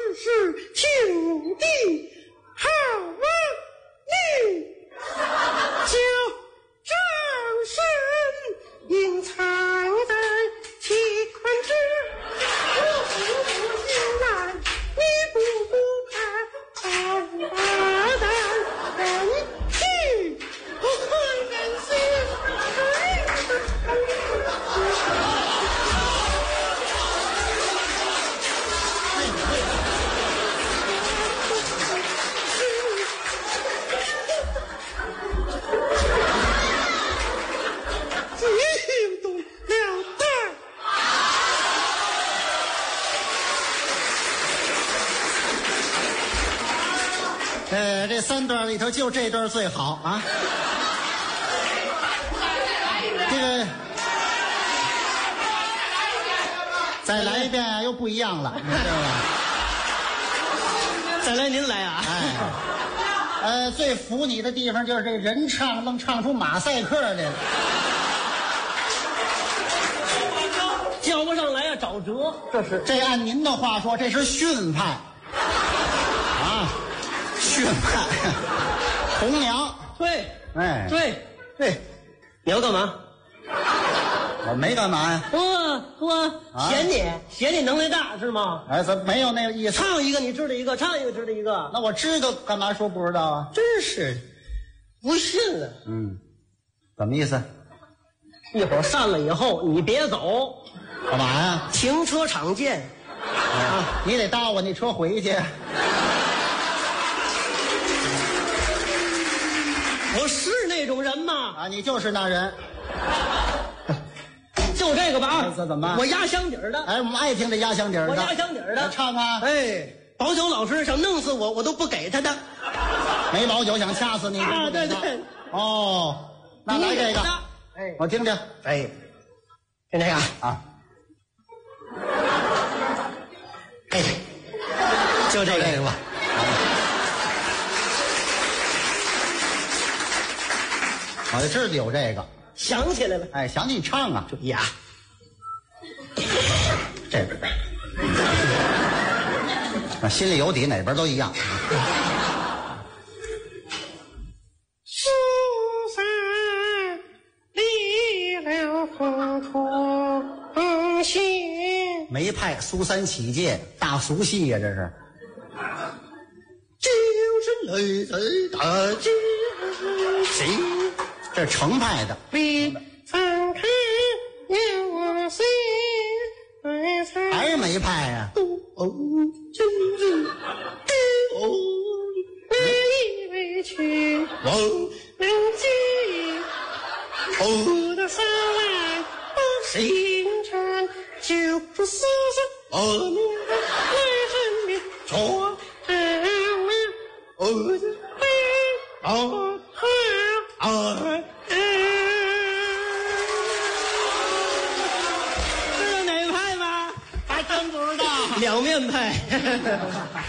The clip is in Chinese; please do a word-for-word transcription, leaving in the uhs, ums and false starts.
是挺的好啊，你就掌声隐藏在体宽之，我不进来，你不不怕王八蛋，赶去我会忍心。 呃，这三段里头就这段最好啊。这个再来一遍啊，又不一样了，你知道吧？ 再来您来啊！ 哎，呃，最服你的地方就是这人唱能唱出马赛克来了， 叫不上来呀，找辙。这是这按您的话说，这是训派啊，训派，红娘。 对， 哎， 对对，你要干嘛？ 我没干嘛呀。 我我嫌你嫌你能耐大是吗？ 哎，怎么没有那个意思？ 唱一个你知道一个，唱一个知道一个。 那我知道，干嘛说不知道啊？ 真是的，不信了。 嗯，怎么意思？ 一会儿散了以后，你别走， 干嘛呀？ 停车场见。 啊，你得搭我那车回去。 我是那种人吗？ 啊，你就是那人。 就这个吧啊！ 这怎么办？ 我压箱底儿的。 哎，我们爱听这压箱底儿的。 我压箱底儿的。 唱啊！ 哎，宝九老师想弄死我，我都不给他的。 没老九想掐死你啊！对对。 哦，那来这个， 哎， 我听听。 哎，听这个啊。 哎，就这个吧。 我就知道有这个， 想起来了。 哎，想起你唱啊， 注意啊， 这边，啊，心里有底，哪边都一样。 苏三离了风土县， 梅派苏三起解，大俗戏呀，这是。 就是雷雷大街行。 这是程派的。 你放开我心， 还是梅派呀？ 哦，就是哦，那一委屈我能记，我的伤来不心肠，就是思想我们的爱恨的错啊，我的爱哦啊啊！两面派。